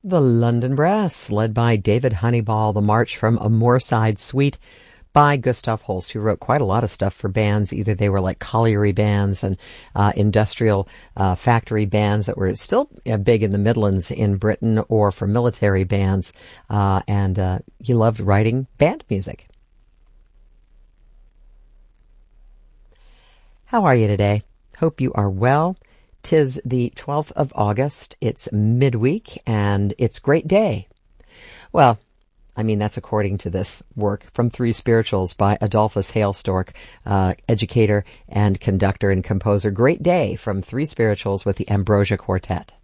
The London Brass, led by David Honeyball, the March from a Moorside Suite by Gustav Holst, who wrote quite a lot of stuff for bands. Either they were like colliery bands and industrial factory bands that were still big in the Midlands in Britain, or for military bands, and he loved writing band music. How are you today? Hope you are well. 'Tis the 12th of August. It's midweek, and it's great day. Well, I mean, that's according to this work from Three Spirituals by Adolphus Hailstork, educator and conductor and composer. Great day from Three Spirituals with the Ambrosia Quartet.